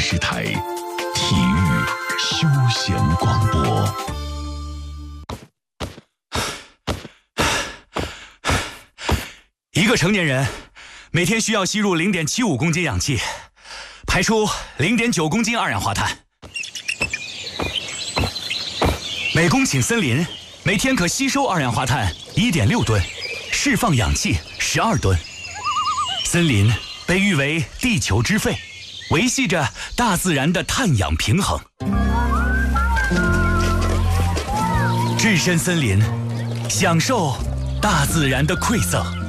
视台体育休闲广播。 一个成年人每天需要吸入0.75公斤氧气，排出0.9公斤二氧化碳。每公顷森林每天可吸收二氧化碳1.6吨，释放氧气12吨。森林被誉为地球之肺，维系着大自然的碳氧平衡。置身森林，享受大自然的馈赠。